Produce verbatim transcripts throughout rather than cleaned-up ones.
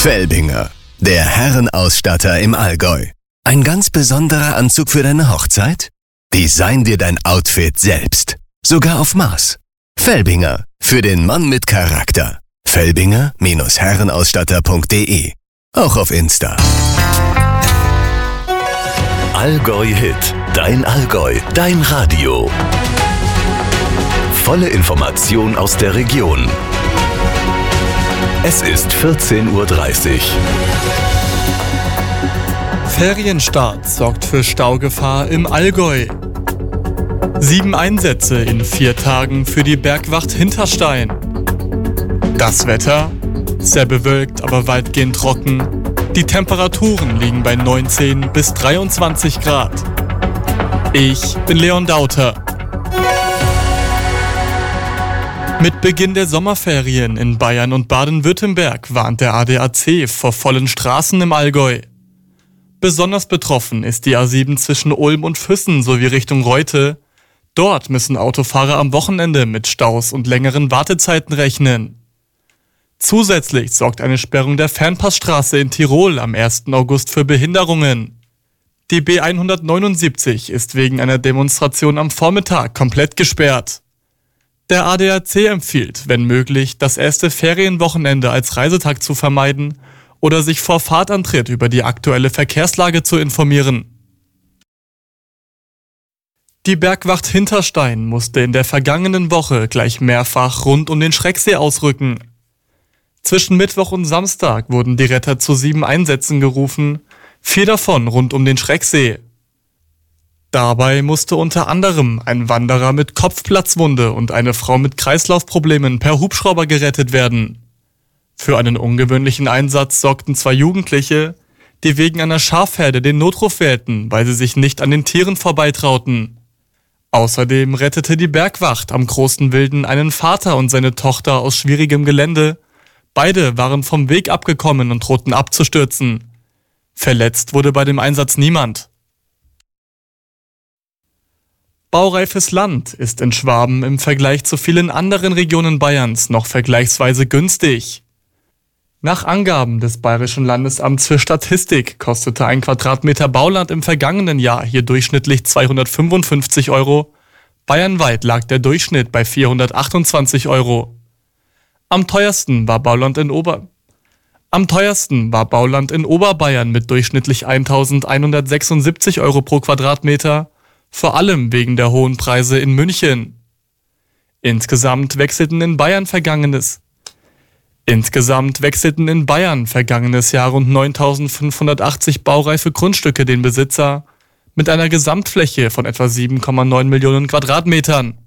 Felbinger, der Herrenausstatter im Allgäu. Ein ganz besonderer Anzug für deine Hochzeit? Design dir dein Outfit selbst. Sogar auf Maß. Felbinger, für den Mann mit Charakter. Felbinger Herrenausstatter punkt de. Auch auf Insta. Allgäu Hit. Dein Allgäu. Dein Radio. Volle Information aus der Region. Es ist vierzehn Uhr dreißig. Ferienstart sorgt für Staugefahr im Allgäu. Sieben Einsätze in vier Tagen für die Bergwacht Hinterstein. Das Wetter? Sehr bewölkt, aber weitgehend trocken. Die Temperaturen liegen bei neunzehn bis dreiundzwanzig Grad. Ich bin Leon Dauter. Mit Beginn der Sommerferien in Bayern und Baden-Württemberg warnt der A D A C vor vollen Straßen im Allgäu. Besonders betroffen ist die A sieben zwischen Ulm und Füssen sowie Richtung Reute. Dort müssen Autofahrer am Wochenende mit Staus und längeren Wartezeiten rechnen. Zusätzlich sorgt eine Sperrung der Fernpassstraße in Tirol am ersten August für Behinderungen. Die B hundertneunundsiebzig ist wegen einer Demonstration am Vormittag komplett gesperrt. Der A D A C empfiehlt, wenn möglich, das erste Ferienwochenende als Reisetag zu vermeiden oder sich vor Fahrtantritt über die aktuelle Verkehrslage zu informieren. Die Bergwacht Hinterstein musste in der vergangenen Woche gleich mehrfach rund um den Schrecksee ausrücken. Zwischen Mittwoch und Samstag wurden die Retter zu sieben Einsätzen gerufen, vier davon rund um den Schrecksee. Dabei musste unter anderem ein Wanderer mit Kopfplatzwunde und eine Frau mit Kreislaufproblemen per Hubschrauber gerettet werden. Für einen ungewöhnlichen Einsatz sorgten zwei Jugendliche, die wegen einer Schafherde den Notruf wählten, weil sie sich nicht an den Tieren vorbeitrauten. Außerdem rettete die Bergwacht am Großen Wilden einen Vater und seine Tochter aus schwierigem Gelände. Beide waren vom Weg abgekommen und drohten abzustürzen. Verletzt wurde bei dem Einsatz niemand. Baureifes Land ist in Schwaben im Vergleich zu vielen anderen Regionen Bayerns noch vergleichsweise günstig. Nach Angaben des Bayerischen Landesamts für Statistik kostete ein Quadratmeter Bauland im vergangenen Jahr hier durchschnittlich zweihundertfünfundfünfzig Euro. Bayernweit lag der Durchschnitt bei vierhundertachtundzwanzig Euro. Am teuersten war Bauland in Ober... Am teuersten war Bauland in Oberbayern mit durchschnittlich eintausendeinhundertsechsundsiebzig Euro pro Quadratmeter, vor allem wegen der hohen Preise in München. Insgesamt wechselten in Bayern vergangenes Insgesamt wechselten in Bayern vergangenes Jahr rund neuntausendfünfhundertachtzig baureife Grundstücke den Besitzer mit einer Gesamtfläche von etwa sieben Komma neun Millionen Quadratmetern.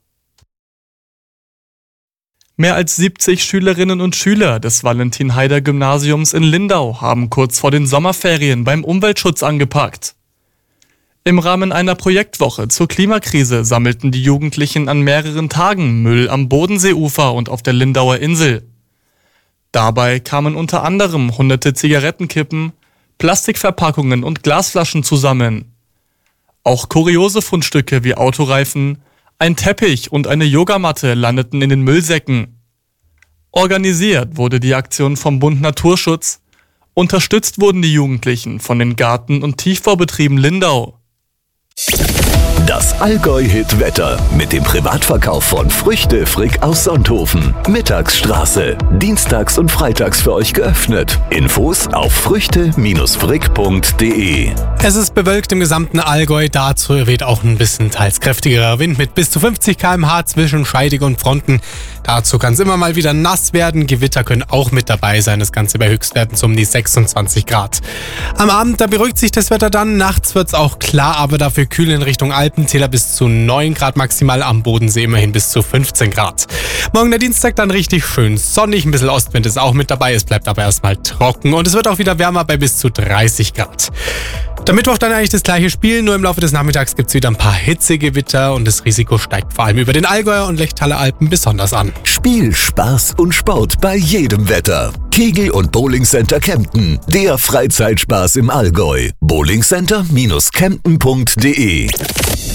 Mehr als siebzig Schülerinnen und Schüler des Valentin-Haider-Gymnasiums in Lindau haben kurz vor den Sommerferien beim Umweltschutz angepackt. Im Rahmen einer Projektwoche zur Klimakrise sammelten die Jugendlichen an mehreren Tagen Müll am Bodenseeufer und auf der Lindauer Insel. Dabei kamen unter anderem hunderte Zigarettenkippen, Plastikverpackungen und Glasflaschen zusammen. Auch kuriose Fundstücke wie Autoreifen, ein Teppich und eine Yogamatte landeten in den Müllsäcken. Organisiert wurde die Aktion vom Bund Naturschutz. Unterstützt wurden die Jugendlichen von den Garten- und Tiefbaubetrieben Lindau. Das Allgäu-Hit-Wetter mit dem Privatverkauf von Früchte Frick aus Sonthofen. Mittagsstraße. Dienstags und freitags für euch geöffnet. Infos auf früchte Frick punkt de. Es ist bewölkt im gesamten Allgäu. Dazu weht auch ein bisschen teils kräftigerer Wind mit bis zu fünfzig Kilometer pro Stunde zwischen Scheidegg und Fronten. Dazu kann es immer mal wieder nass werden. Gewitter können auch mit dabei sein. Das Ganze bei Höchstwerten so um die sechsundzwanzig Grad. Am Abend, da beruhigt sich das Wetter dann. Nachts wird es auch klar, aber dafür kühl in Richtung Alpentäler bis zu neun Grad maximal, am Bodensee immerhin bis zu fünfzehn Grad. Morgen der Dienstag dann richtig schön sonnig, ein bisschen Ostwind ist auch mit dabei, es bleibt aber erstmal trocken und es wird auch wieder wärmer bei bis zu dreißig Grad. Der Mittwoch dann eigentlich das gleiche Spiel, nur im Laufe des Nachmittags gibt es wieder ein paar Hitzegewitter und das Risiko steigt vor allem über den Allgäuer und Lechtaler Alpen besonders an. Spiel, Spaß und Sport bei jedem Wetter. Kegel- und Bowlingcenter Kempten, der Freizeitspaß im Allgäu. bowlingcenter Bindestrich kempten punkt de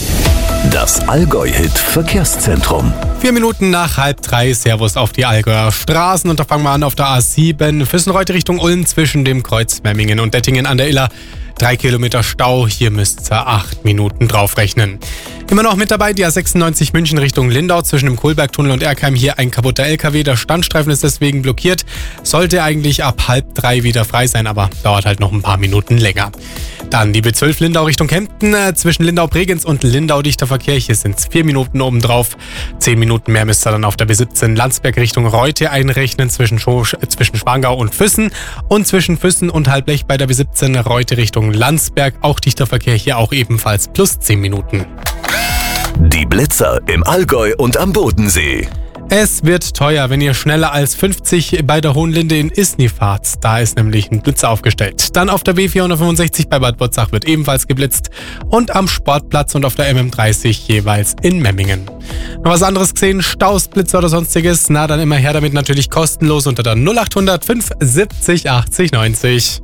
Das Allgäu-Hit Verkehrszentrum. Vier Minuten nach halb drei, Servus auf die Allgäuer Straßen. Und da fangen wir an auf der A sieben, Füssenreuth Richtung Ulm zwischen dem Kreuz Memmingen und Dettingen an der Iller. Drei Kilometer Stau, hier müsst ihr acht Minuten draufrechnen. Immer noch mit dabei die A sechsundneunzig München Richtung Lindau zwischen dem Kohlbergtunnel und Erkheim. Hier ein kaputter L K W, der Standstreifen ist deswegen blockiert. Sollte eigentlich ab halb drei wieder frei sein, aber dauert halt noch ein paar Minuten länger. Dann die B zwölf Lindau Richtung Kempten. Zwischen Lindau-Bregenz und Lindau-Dichter Verkehr. Hier sind es vier Minuten obendrauf. Zehn Minuten mehr müsst ihr dann auf der B siebzehn Landsberg Richtung Reute einrechnen. Zwischen, zwischen Schwangau und Füssen. Und zwischen Füssen und Halblech bei der B siebzehn Reute Richtung Landsberg. Auch dichter Verkehr, hier auch ebenfalls plus zehn Minuten. Die Blitzer im Allgäu und am Bodensee. Es wird teuer, wenn ihr schneller als fünfzig bei der Hohenlinde in Isny fahrt. Da ist nämlich ein Blitzer aufgestellt. Dann auf der B vierhundertfünfundsechzig bei Bad Botzach wird ebenfalls geblitzt. Und am Sportplatz und auf der M M dreißig jeweils in Memmingen. Noch was anderes gesehen? Staus, Blitzer oder sonstiges? Na, dann immer her damit, natürlich kostenlos unter der null achthundert fünf siebzig achtzig neunzig.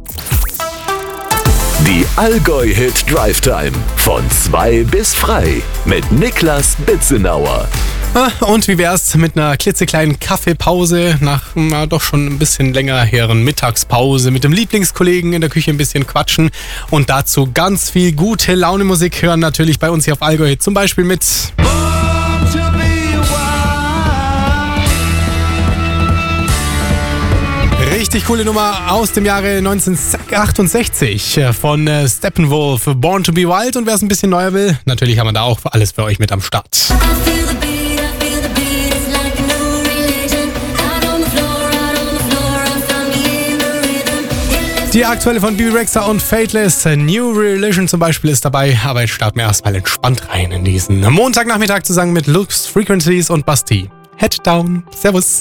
Die Allgäu-Hit Drive Time von zwei bis frei mit Niklas Bitzenauer. Und wie wär's mit einer klitzekleinen Kaffeepause nach na, doch schon ein bisschen länger heren Mittagspause mit dem Lieblingskollegen in der Küche ein bisschen quatschen und dazu ganz viel gute Laune Musik hören, natürlich bei uns hier auf Allgäu Hit, zum Beispiel mit richtig coole Nummer aus dem Jahre neunzehnhundertachtundsechzig von Steppenwolf, Born to be Wild. Und wer es ein bisschen neuer will, natürlich haben wir da auch alles für euch mit am Start. Die aktuelle von Bibi Rexha und Fateless, New Religion zum Beispiel ist dabei, aber jetzt starten wir erstmal entspannt rein in diesen Montagnachmittag zusammen mit Lux Frequencies und Basti. Head down. Servus.